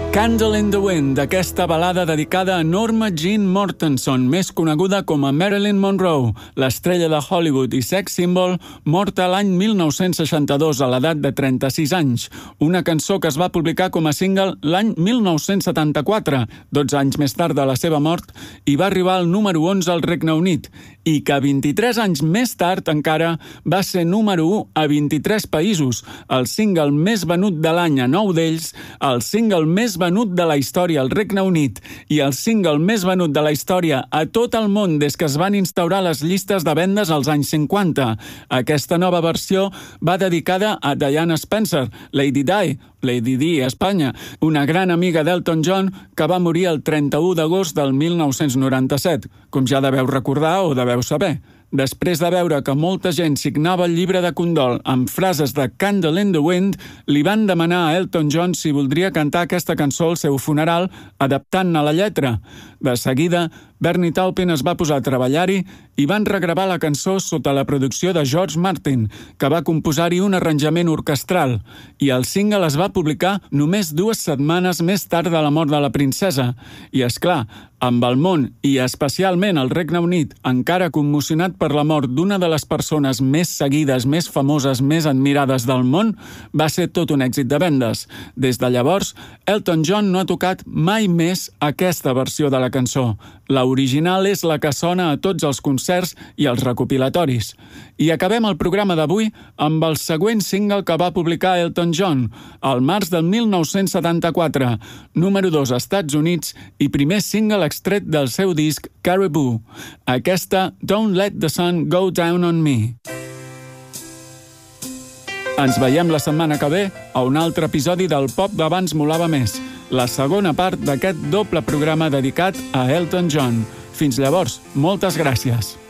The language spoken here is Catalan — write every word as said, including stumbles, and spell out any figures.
Candle in the Wind, aquesta balada dedicada a Norma Jean Mortenson, més coneguda com a Marilyn Monroe, l'estrella de Hollywood i sex symbol, morta l'any mil nou-cents seixanta-dos a l'edat de trenta-sis anys. Una cançó que es va publicar com a single l'any mil nou-cents setanta-quatre, dotze anys més tard de la seva mort, i va arribar al número onze al Regne Unit, i que vint-i-tres anys més tard encara va ser número u a vint-i-tres països, el single més venut de l'any a nou d'ells, el single més venut de la història al Regne Unit i el single més venut de la història a tot el món des que es van instaurar les llistes de vendes als anys cinquanta. Aquesta nova versió va dedicada a Diana Spencer, Lady Di, Lady Di a Espanya, una gran amiga d'Elton John que va morir el trenta-u d'agost del mil nou-cents noranta-set, com ja deveu recordar o deveu saber. Després de veure que molta gent signava el llibre de condol amb frases de Candle in the Wind, li van demanar a Elton John si voldria cantar aquesta cançó al seu funeral, adaptant-ne la lletra. De seguida, Bernie Taupin es va posar a treballar-hi i van regravar la cançó sota la producció de George Martin, que va composar-hi un arranjament orquestral, i el single es va publicar només dues setmanes més tard de la mort de la princesa. I, és clar, amb el món, i especialment el Regne Unit, encara commocionat per la mort d'una de les persones més seguides, més famoses, més admirades del món, va ser tot un èxit de vendes. Des de llavors, Elton John no ha tocat mai més aquesta versió de la cançó. La original és la que sona a tots els concerts i els recopilatoris. I acabem el programa d'avui amb el següent single que va publicar Elton John, al març del mil nou-cents setanta-quatre, número dos als Estats Units i primer single extret del seu disc Caribou. Aquesta Don't Let the Sun Go Down on Me. Ens veiem la setmana que ve a un altre episodi del Pop d'Abans Molava Més, la segona part d'aquest doble programa dedicat a Elton John. Fins llavors, moltes gràcies.